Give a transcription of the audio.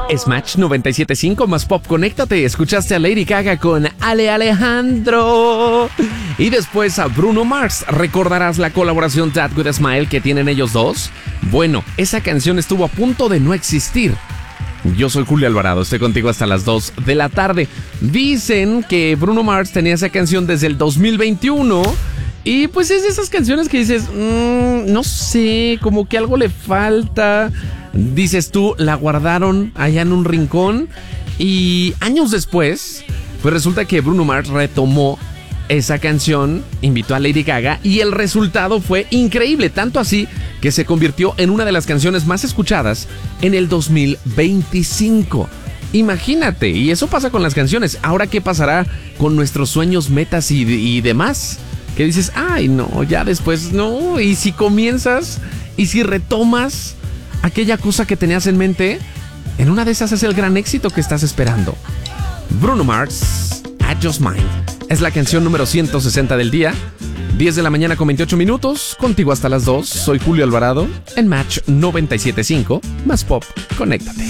Smash 97.5 más pop, conéctate. Escuchaste a Lady Gaga con Ale Alejandro. Y después a Bruno Mars. ¿Recordarás la colaboración That With A Smile que tienen ellos dos? Bueno, esa canción estuvo a punto de no existir. Yo soy Julio Alvarado, estoy contigo hasta las 2 de la tarde. Dicen que Bruno Mars tenía esa canción desde el 2021. Y pues es de esas canciones que dices, no sé, como que algo le falta. Dices tú, la guardaron allá en un rincón. Y años después, pues resulta que Bruno Mars retomó esa canción, invitó a Lady Gaga y el resultado fue increíble, tanto así que se convirtió en una de las canciones más escuchadas en el 2025. Imagínate, y eso pasa con las canciones. Ahora, ¿qué pasará con nuestros sueños, metas y demás? Que dices, ay no, ya después no. Y si comienzas y si retomas aquella cosa que tenías en mente, en una de esas es el gran éxito que estás esperando. Bruno Mars, I Just Might, es la canción número 160 del día. 10 de la mañana con 28 minutos, contigo hasta las 2. Soy Julio Alvarado en Match 97.5, más pop, conéctate.